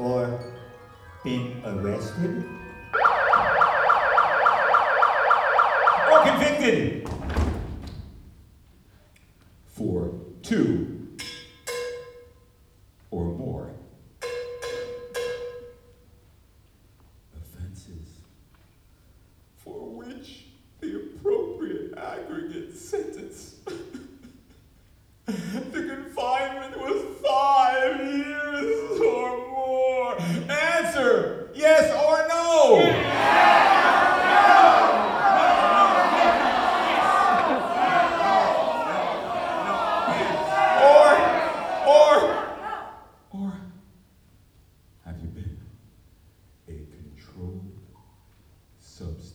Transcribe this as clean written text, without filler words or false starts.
or been arrested or convicted for 2 or more offenses for which the appropriate aggregate sentence the confinement was 5 years or more. Answer, yes or no? Or have you been a controlled substance